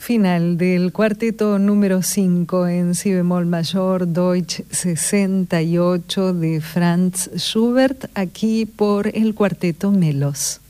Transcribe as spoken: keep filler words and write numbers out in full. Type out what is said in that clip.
Final del cuarteto número cinco en si bemol mayor, Deutsch sesenta y ocho de Franz Schubert, aquí por el cuarteto Melos.